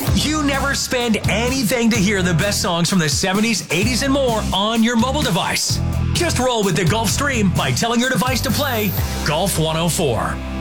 You never spend anything to hear the best songs from the 70s, 80s, and more on your mobile device. Just roll with the Gulf Stream by telling your device to play Golf 104.